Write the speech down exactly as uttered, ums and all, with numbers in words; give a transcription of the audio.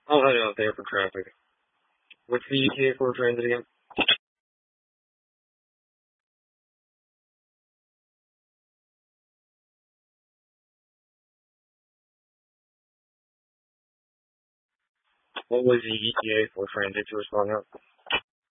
I'll head out there for traffic. What's the E T A for transit again? What was the E T A for transit to respond out?